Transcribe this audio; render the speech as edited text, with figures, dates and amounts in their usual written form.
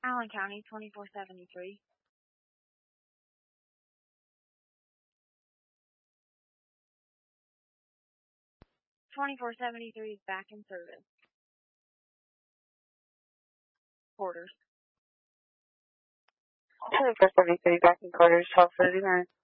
Allen County, 2473. 2473 is back in service. Quarters. 2473 back in quarters, 1239.